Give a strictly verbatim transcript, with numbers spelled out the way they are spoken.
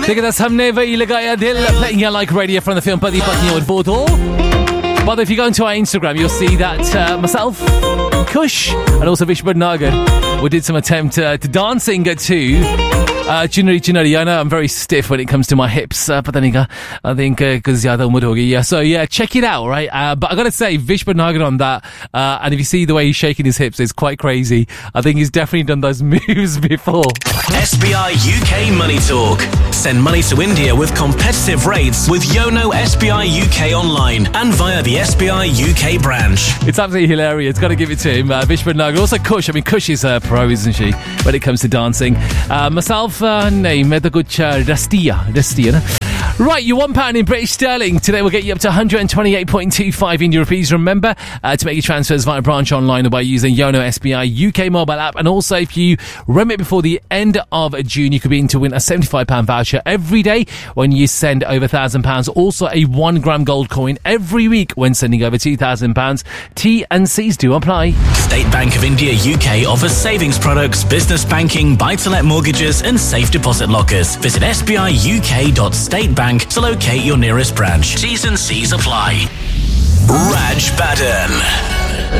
Look at this, हमने वही लगाया दिल, playing your like radio from the film Pati Patni Aur Photo. But if you go into our Instagram, you'll see that uh, myself, Kush, and also Vish Bhatnagar, we did some attempt uh, to dancing to uh, Chunari Chunari. I know I'm very stiff when it comes to my hips, uh, pata nahi ka, I think because uh, zyada umar ho gayi. Yeah, so yeah, check it out, right? Uh, but I gotta say, Vish Bhatnagar on that, uh, and if you see the way he's shaking his hips, it's quite crazy. I think he's definitely done those moves before. S B I U K Money Talk. Send money to India with competitive rates with Yono S B I U K online and via the S B I U K branch. It's absolutely hilarious. Got to give it to him. Uh, Vish Bhatnagar. Also Kush. I mean, Kush is a pro, isn't she, when it comes to dancing? Uh, myself, uh, name, the good Rastia. Rastia, na? Right, your one pound in British sterling. Today we'll get you up to one hundred twenty-eight point two five Indian rupees. Remember uh, to make your transfers via branch online or by using Yono S B I U K mobile app. And also, if you remit before the end of June, you could be in to win a seventy-five pound voucher every day when you send over one thousand pounds. Also, a one gram gold coin every week when sending over two thousand pounds. T and C's do apply. State Bank of India U K offers savings products, business banking, buy-to-let mortgages and safe deposit lockers. Visit S B I U K dot state bank to locate your nearest branch. T's and C's apply. Raj Badan.